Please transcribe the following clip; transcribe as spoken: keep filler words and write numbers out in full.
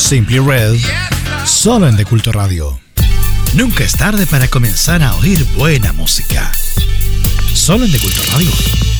Simply Red, solo en De Culto Radio. Nunca es tarde para comenzar a oír buena música. Solo en De Culto Radio.